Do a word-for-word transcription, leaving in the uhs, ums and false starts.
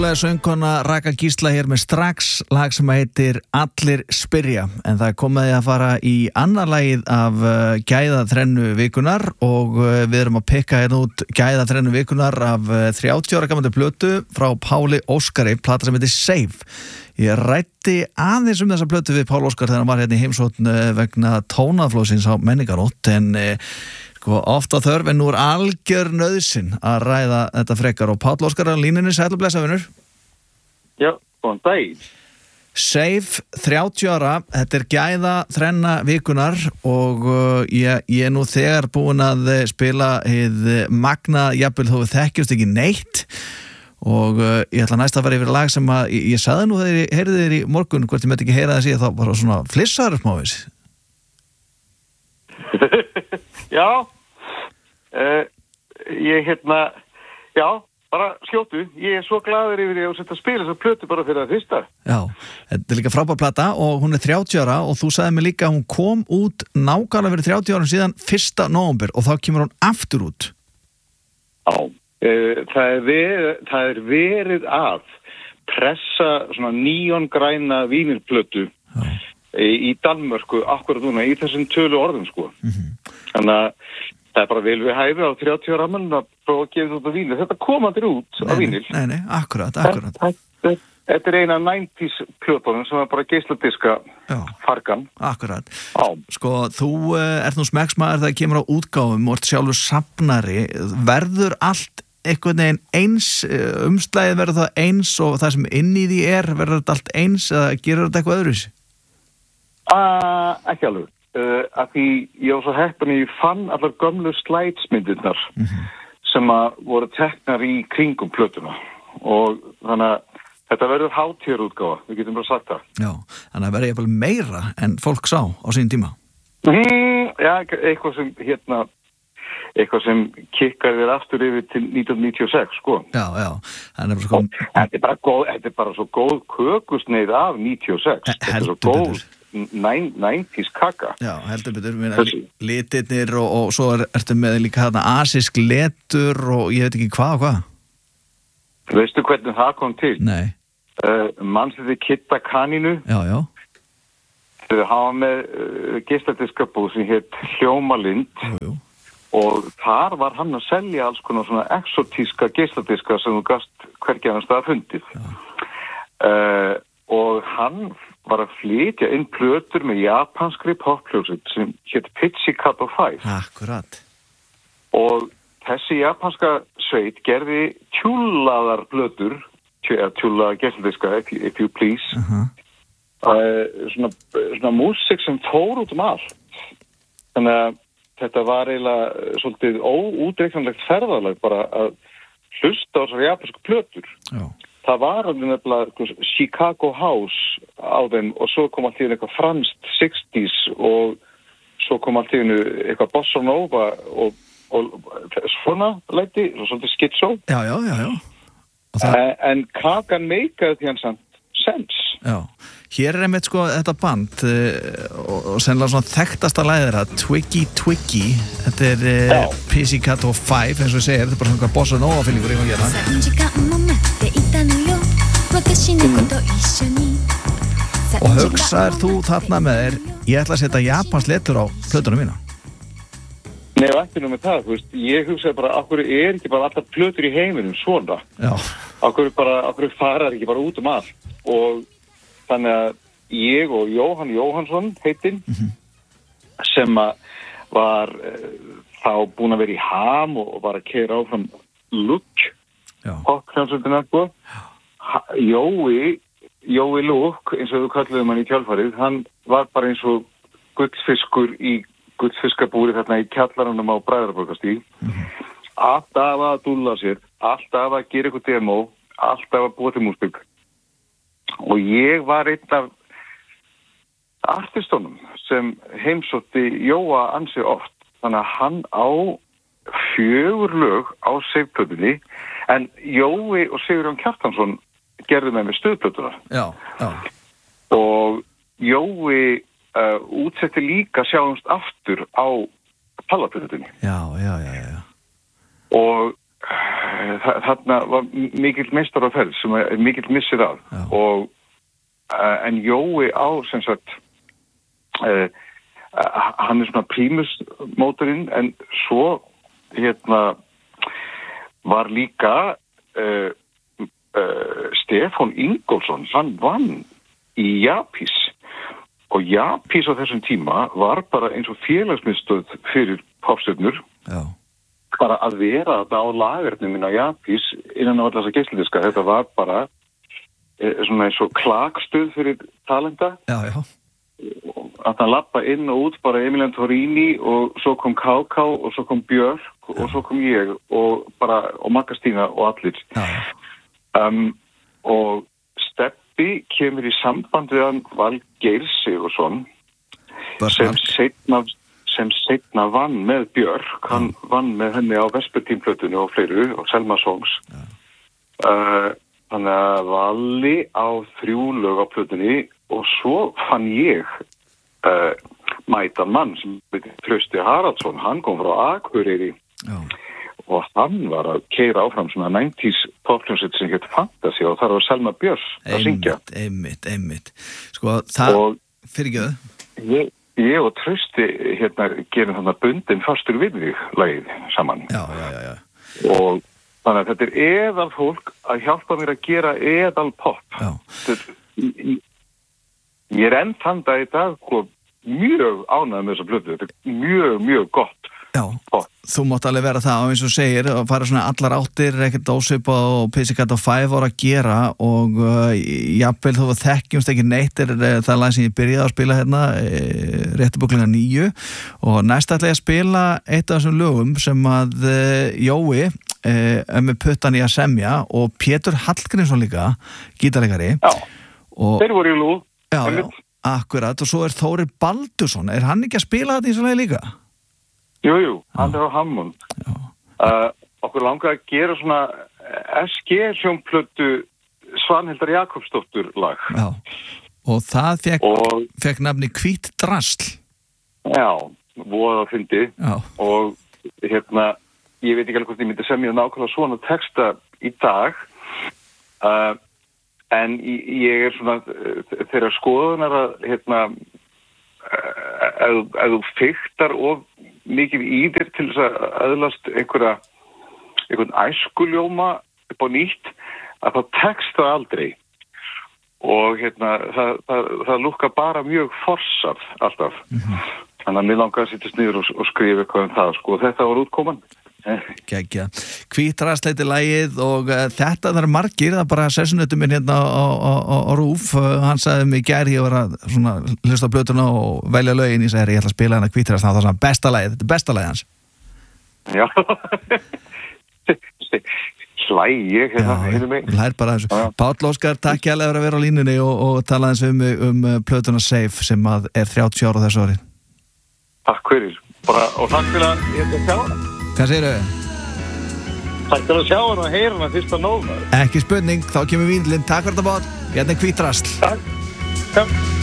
Ótrúlega söngkona Raka Gísla hér með strax lag sem heitir Allir spyrja, en það er komið að fara í annar lagið af uh, gæðaþrennu vikunar og uh, við erum að pikka hérna út gæðaþrennu vikunar af uh, þrjátíu ára gammalli plötu frá Páli Óskari, plata sem heitir Save. Ég ræddi aðeins um þessa plötu við Pál Óskar þegar hann var hérna í heimsókn uh, vegna tónaflóðsins á Menningarnótt, en uh, ofta þörf en nú er algjör nauðsyn að ræða þetta frekar og Páll Óskar á línunni, sæll og blessa vinur. Já, góðan daginn. Save, þrjátíu ára, þetta er gæða þrenna vikunar og uh, ég, ég er nú þegar búin að spila hið magna, jafnvel þó við þekkjumst ekki neitt og uh, ég ætla næst að fara yfir lag sem að, ég, ég sagði nú þegar ég heyrði þér í morgun, hvort ég mötti ekki heyra það síðan, þá bara svona flissaður smávís. Já, uh, ég hérna, já, bara skjótu, ég er svo glaður yfir því að setja að spila þess að plötu bara fyrir það fyrsta. Já, þetta er líka frábær plata og hún er þrjátíu ára og þú sagði mig líka að hún kom út nákvæmlega fyrir þrjátíu árum síðan fyrsta nóvember og þá kemur hún aftur út. Já, uh, það, er verið, það er verið að pressa svona neongræna vínilplötu í Danmörku akkurat núna í þessum tölu orðum sko. Mm-hmm. Þannig að það er bara vel við hæfi á þrjátíu ára afmælinu að prófa að gefa þetta út á vínil. Þetta kom aldrei út á vínil. Nei, nei, akkurat, akkurat. Þetta, þetta er eina nineties plötunum sem er bara geisladiska fargan. Akkurat. Já. Sko, þú uh, ert nú smekksmaður þegar kemur á útgáfum og ert sjálfur safnari. Verður allt einhvern veginn eins, umslagið verður það eins og það sem inn í því er, verður þetta allt eins eða gerur þetta eitthvað öðruvísi? Uh, ekki alveg, uh, af því ég var svo heppin að ég fann allar gömlu slætsmyndirnar mm-hmm. sem að voru teknar í kringum plötuna og þannig að þetta verður hátíðarútgáfa, við getum bara sagt það. Já, þannig að verður ég bara meira en fólk sá á sín tíma. Mm, já, eitthvað sem hérna, eitthvað sem kikkar þér aftur yfir til nítján níutíu og sex, sko. Já, já, þannig að sko... Þetta er bara góð, þetta er bara svo góð kökusneið af níutíu og sex. Þetta er svo góð... nineties kaka. Já, heldur betur, litirnir og, og svo er, ertu með líka þarna asísk letur og ég veit ekki hvað og hvað. Veistu hvernig það kom til? Nei. Uh, Mannsliði Kitta Kanínu. Já, já. Þau hafa með uh, geisladiskabúð sem hétt Hljómalind. Jú, jú. Og þar var hann að selja alls konar svona exotíska geisladiska sem þú gast hvergi annars staðar fundið. Uh, og hann var að flytja inn plötur með japanskri poppljósut sem hétt Pizzicato five. Akkurat. Og þessi japanska sveit gerði tjúllaðar plötur, tjúllaðar geisladiska, if, if you please. Uh-huh. uh, svona, svona músik sem fór út um allt. Þannig að þetta var eiginlega svolítið óútreiknanlegt ferðalag bara að hlusta á þessar japansku plötur. Já. Það var alveg nefnilega Chicago House á þeim og svo kom allt í eitthvað franskt sixties og svo kom allt í eitthvað Bossa Nova og, og svona læti, svolítið schizo. Já, já, já, já. Það... En, en kakan meikaði því hans sens. Já, hér er einmitt sko þetta band og, og sennilega svona þekktasta lagið þeirra, Twiggy Twiggy, þetta er uh, Pizzicato five, eins og ég segir, þetta er bara svona Bossa Nova fylgur í hvað gera. Og hugsaðir þú þarna með þér, ég ætla að setja japans letur á plötunum mína? Nei, ekki nú með það, þú veist, ég hugsaði bara, okkur er ekki bara alltaf plötur í heiminum svona? Já. Okkur bara, okkur farar ekki bara út um allt og þannig að ég og Jóhann Jóhannsson heitinn mm-hmm. sem að var uh, þá búin að vera í ham og var að keyra áfram Look poppljómsveitina sko. Jói Jói Look, eins og þú kalluðum hann í kjálfarið, hann var bara eins og gullfiskur í gullfiskabúri þarna í kjallaranum á Bræðraborgarstíg mm-hmm. alltaf að dúlla sér, alltaf að gera eitthvað demo, alltaf að búa til músík og ég var einn af artistunum sem heimsótti Jóa ansi oft, þannig að hann á fjögur lög á Save-plötunni, en Jói og Sigurjón Kjartansson gerðu með með stöðplötuna. Já, já. Og Jói uh, útsetti líka sjáumst aftur á Pallaplötunni. Já, já, já, já. Og þarna var mikill meistar á ferð sem er mikill missir af Já. og uh, en Jói á sem sagt uh, uh, hann er svona prímusmótorinn en svo hérna var líka uh, uh, Stefán Ingólfsson hann vann í Japís og Japís á þessum tíma var bara eins og félagsmiðstöð fyrir poppstjörnur Já bara að vera þetta á lagarnum minna Japís innan á alltaf þessa geisladiska. Þetta var bara e, svona eins og klakstuð fyrir talenta. Já, já. Að hann lappa inn og út bara Emilian Torrini og svo kom K K og svo kom Björk já. Og svo kom ég og bara og Magga Stína og allir. Já. Um, og Steppi kemur í samband við hann Valgeir Sigurðsson sem seinna sem seinna vann með Björk, hann ja. vann með henni á Vespertínplötunni og fleiru og Selma Songs. Ja. Uh, þannig að Valli á þrjú lög á plötunni og svo fann ég uh, mætan mann sem heitir Trausti Haraldsson, hann kom frá Akureyri ja. og hann var að keyra áfram svona nineties pophljómsveit sem heit Fantasy og þar var Selma Björns að syngja. Einmitt, einmitt. Sko, það og, fyrirgjöðu? Ég Ég og Trausti hérna gerum þannig bundin fastur við þig lagið saman. Já, já, já, já. Og þannig að þetta er eðal fólk að hjálpa mér að gera eðal pop. Já. Þetta, ég, ég er enn þann dag í dag og mjög ánægð með þessa plötu. Þetta er mjög, mjög gott. Já, pop. Þú mátt alveg vera það og eins og segir að fara svona allar áttir, ekkert ósvipa og Pussycat og Five voru að gera og uh, jafnvel þó að þekkjumst ekki neitt er uh, það lag sem ég byrjaði að spila hérna uh, réttuböklinga níu og næst ætla ég að spila eitt af þessum lögum sem að uh, Jói uh, með puttan í að semja og Pétur Hallgrímsson líka, gítarleikari. Já, og, þeir voru í lú. Já, já, akkurat og svo er Þórir Baldursson, er hann ekki að spila þetta í svo leið líka? Jú, jú, hann er á Hammond. Uh, okkur langar að gera svona S G-hljómplötu Svanhildar Jakobsdóttur lag. Já, og það fekk, og, fekk nafni Hvít drasl. Já, voða fyndi. Já. Og hérna, ég veit ekki alveg hvort ég myndi semja nákvæmlega svona texta í dag, uh, en ég er svona þeirra skoðunar að hérna, ef þú fiktar of mikið í þér til þess að öðlast einhverja einhvern æskuljóma upp á nýtt að það tekst það aldrei og hérna það, það, það lúkka bara mjög forsað alltaf mm-hmm. þannig að mér langar að sittast niður og, og skrifa eitthvað um það sko og þetta var útkoman Gekkja. Hvít drasl heitir lagið og uh, þetta það er margir, það er bara sessunautum minn hérna á, á, á, á Rúf, uh, hann sagði mig í gær, ég var að svona, hlusta á plötuna og velja lögin, ég sagði ég ætla að spila hérna Hvít drasl, það var svona besta lagið, þetta er besta lagið hans. Já, hlæ ég hérna, heyrðu mig. Hlær bara þessu. Ja. Páll Óskar, takk hérlega fyrir að vera á línunni og, og tala eins um, um plötuna Safe sem að er þrjátíu ára þessu ári. Takk fyrir, bara, og takk fyrir að ég ætla að sjá hana. Hvað segir þau? Takk fyrir að sjá hana og heyra hana fyrst að nóg. Ekki spurning, þá kemur vínlinn. Takk fyrir þetta bótt. Hérna er Hvít drasl. Takk. Takk.